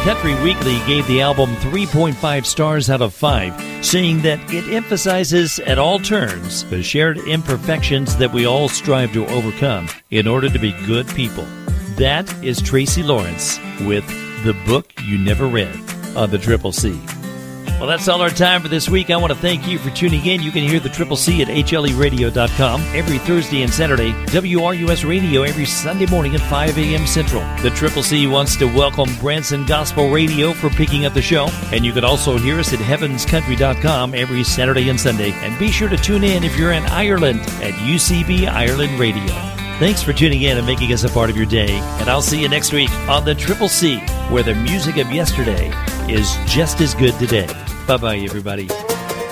Country Weekly gave the album 3.5 stars out of 5, saying that it emphasizes at all turns the shared imperfections that we all strive to overcome in order to be good people. That is Tracy Lawrence with The Book You Never Read on the Triple C. Well, that's all our time for this week. I want to thank you for tuning in. You can hear the Triple C at HLEradio.com every Thursday and Saturday, WRUS Radio every Sunday morning at 5 a.m. Central. The Triple C wants to welcome Branson Gospel Radio for picking up the show, and you can also hear us at heavenscountry.com every Saturday and Sunday. And be sure to tune in if you're in Ireland at UCB Ireland Radio. Thanks for tuning in and making us a part of your day, and I'll see you next week on the Triple C, where the music of yesterday is just as good today. Bye-bye, everybody.